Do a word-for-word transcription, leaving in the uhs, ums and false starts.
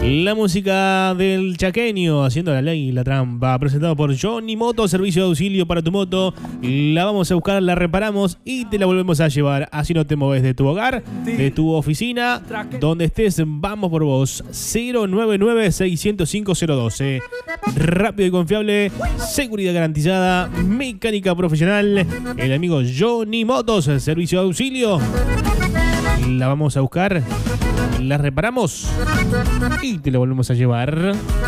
La música del chaqueño, haciendo la ley y la trampa, presentado por Johnny Moto, servicio de auxilio para tu moto. La vamos a buscar, la reparamos y te la volvemos a llevar. Así no te moves de tu hogar, de tu oficina, donde estés, vamos por vos. cero nueve nueve, seis cero cinco, cero uno dos. Rápido y confiable, seguridad garantizada, mecánica profesional. El amigo Johnny Motos, servicio de auxilio. La vamos a buscar, la reparamos y te la volvemos a llevar.